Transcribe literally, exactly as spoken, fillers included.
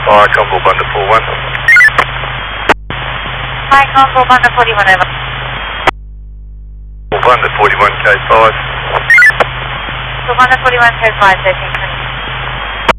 Fire Combo Bunda forty-one. Fire Combo Bunda forty-one, over. Bunda forty-one K five. Bunda forty-one K five, thirteen.